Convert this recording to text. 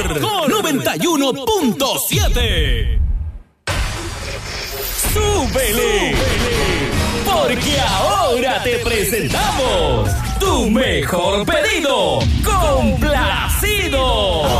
mejor 91.7. ¡Súbele! Porque ahora te presentamos tu mejor pedido. ¡Complacido!